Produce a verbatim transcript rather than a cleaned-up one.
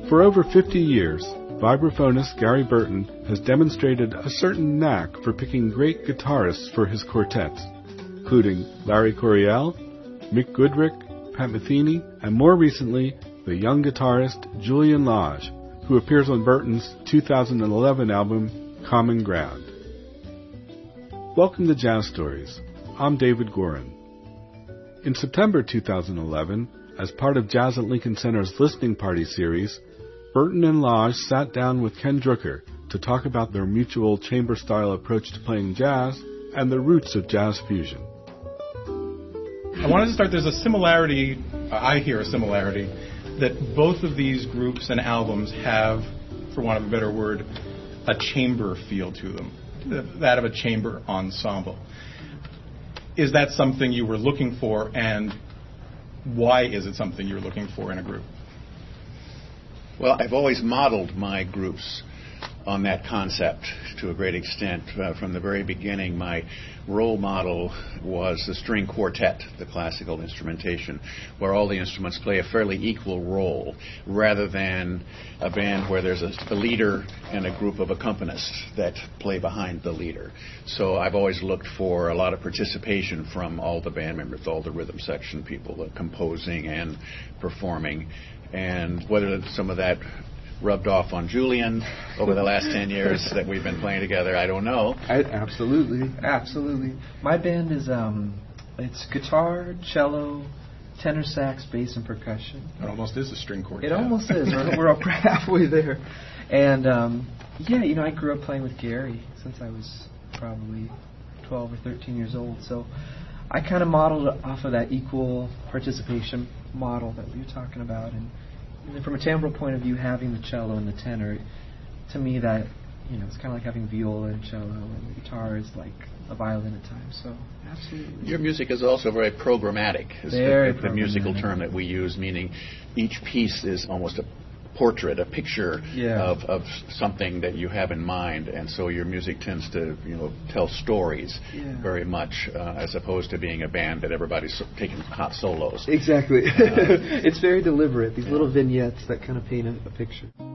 For over fifty years, vibraphonist Gary Burton has demonstrated a certain knack for picking great guitarists for his quartets, including Larry Coryell, Mick Goodrick, Pat Metheny, and more recently, the young guitarist Julian Lage, who appears on Burton's two thousand eleven album, Common Ground. Welcome to Jazz Stories. I'm David Gorin. In September two thousand eleven, as part of Jazz at Lincoln Center's Listening Party series, Burton and Lage sat down with Ken Drucker to talk about their mutual chamber-style approach to playing jazz and the roots of jazz fusion. I wanted to start, there's a similarity, I hear a similarity, that both of these groups and albums have, for want of a better word, a chamber feel to them, that of a chamber ensemble. Is that something you were looking for, and why is it something you're looking for in a group? Well, I've always modeled my groups on that concept to a great extent. Uh, from the very beginning, my role model was the string quartet, the classical instrumentation, where all the instruments play a fairly equal role, rather than a band where there's a, a leader and a group of accompanists that play behind the leader. So I've always looked for a lot of participation from all the band members, all the rhythm section people, the composing and performing. And whether some of that rubbed off on Julian over the last ten years that we've been playing together, I don't know. I, absolutely, absolutely. My band is, um, it's guitar, cello, tenor sax, bass, and percussion. It almost is a string quartet. It almost is. We're, we're up halfway there. And, um, yeah, you know, I grew up playing with Gary since I was probably twelve or thirteen years old. So I kind of modeled off of that equal participation model that we were talking about. And, and from a timbral point of view, having the cello and the tenor, to me that, you know, it's kind of like having viola and cello, and the guitar is like a violin at times. So, absolutely. Your music is also very programmatic. Is very the, the musical term that we use, meaning each piece is almost a portrait, a picture yeah. of, of something that you have in mind, and so your music tends to, you know, tell stories yeah. very much, uh, as opposed to being a band that everybody's so- taking hot solos. Exactly. Uh, it's very deliberate, these yeah. little vignettes that kind of paint a, a picture.